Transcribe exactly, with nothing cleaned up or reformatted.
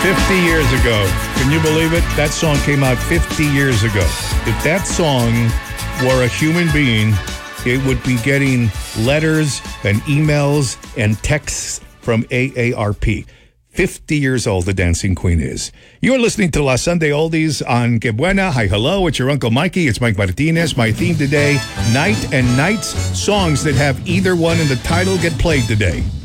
fifty years ago. Can you believe it? That song came out fifty years ago. If that song were a human being, it would be getting letters and emails and texts from A A R P. fifty years old, the Dancing Queen is. You're listening to La Sunday Oldies on Que Buena. Hi, hello, it's your Uncle Mikey. It's Mike Martinez. My theme today, Night and Nights. Songs that have either one in the title get played today.